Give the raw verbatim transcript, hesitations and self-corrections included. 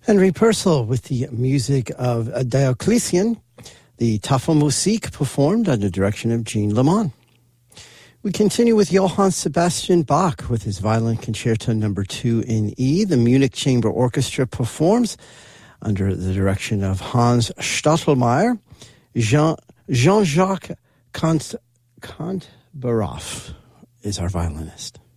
Henry Purcell with the music of Diocletian, the Tafelmusik performed under the direction of Jean Lemon. We continue with Johann Sebastian Bach with his Violin Concerto number two in E. The Munich Chamber Orchestra performs under the direction of Hans Stottelmeyer. Jean, Jean-Jacques Kant, Kantbaroff is our violinist.